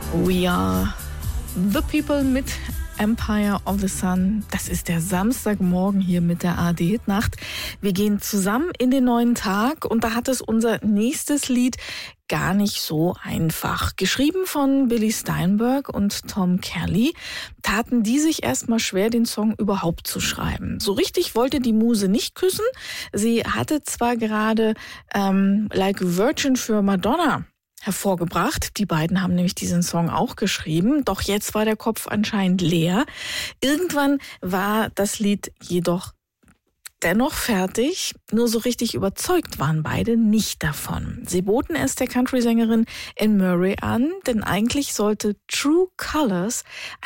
We are the people mit Empire of the Sun. Das ist der Samstagmorgen hier mit der ARD-Hit-Nacht. Wir gehen zusammen in den neuen Tag und da hat es unser nächstes Lied gar nicht so einfach. Geschrieben von Billy Steinberg und Tom Kelly, taten die sich erstmal schwer, den Song überhaupt zu schreiben. So richtig wollte die Muse nicht küssen. Sie hatte zwar gerade Like a Virgin für Madonna hervorgebracht. Die beiden haben nämlich diesen Song auch geschrieben. Doch jetzt war der Kopf anscheinend leer. Irgendwann war das Lied jedoch dennoch fertig. Nur so richtig überzeugt waren beide nicht davon. Sie boten es der Country-Sängerin Anne Murray an, denn eigentlich sollte True Colors